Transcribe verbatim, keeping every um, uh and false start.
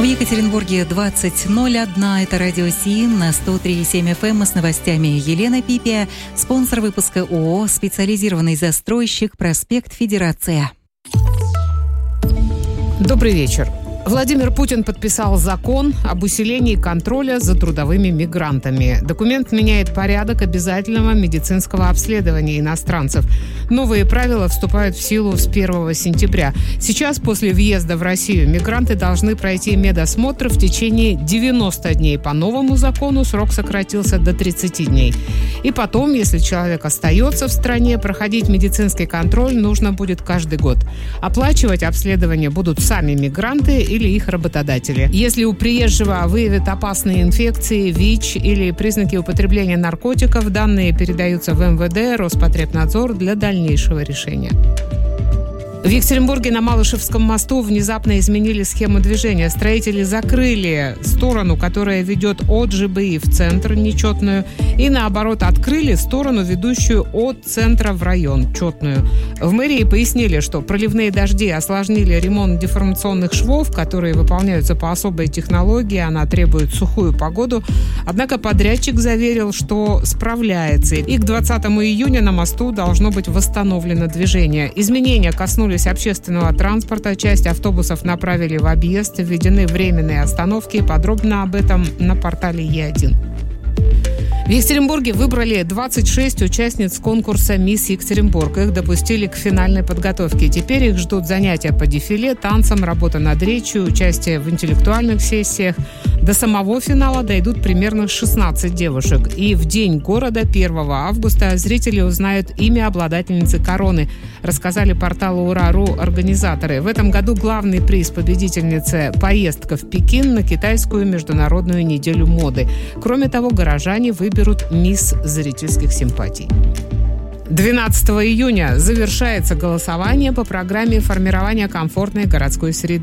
Екатеринбурге двадцать ноль один. Это радио СИИН на сто три и семь эф эм с новостями Елена Пипия. Спонсор выпуска ООО «Специализированный застройщик», проспект Федерация. Добрый вечер. Владимир Путин подписал закон об усилении контроля за трудовыми мигрантами. Документ меняет порядок обязательного медицинского обследования иностранцев. Новые правила вступают в силу с первого сентября. Сейчас, после въезда в Россию, мигранты должны пройти медосмотр в течение девяноста дней. По новому закону срок сократился до тридцати дней. И потом, если человек остается в стране, проходить медицинский контроль нужно будет каждый год. Оплачивать обследование будут сами мигранты или их работодатели. Если у приезжего выявят опасные инфекции, ВИЧ или признаки употребления наркотиков, данные передаются в эм вэ дэ, Роспотребнадзор для дальнейшего решения. В Екатеринбурге на Малышевском мосту внезапно изменили схему движения. Строители закрыли сторону, которая ведет от жэ бэ и в центр, нечетную, и наоборот открыли сторону, ведущую от центра в район, четную. В мэрии пояснили, что проливные дожди осложнили ремонт деформационных швов, которые выполняются по особой технологии, она требует сухую погоду. Однако подрядчик заверил, что справляется, и к двадцатому июня на мосту должно быть восстановлено движение. Изменения коснулись общественного транспорта, часть автобусов направили в объезд, введены временные остановки. Подробно об этом на портале Е один. В Екатеринбурге выбрали двадцать шесть участниц конкурса «Мисс Екатеринбург». Их допустили к финальной подготовке. Теперь их ждут занятия по дефиле, танцам, работа над речью, участие в интеллектуальных сессиях. До самого финала дойдут примерно шестнадцать девушек. И в день города, первого августа, зрители узнают имя обладательницы короны, рассказали порталу Ура.ру организаторы. В этом году главный приз победительницы – поездка в Пекин на китайскую международную неделю моды. Кроме того, горожане выберут берут мисс зрительских симпатий. двенадцатого июня завершается голосование по программе формирования комфортной городской среды.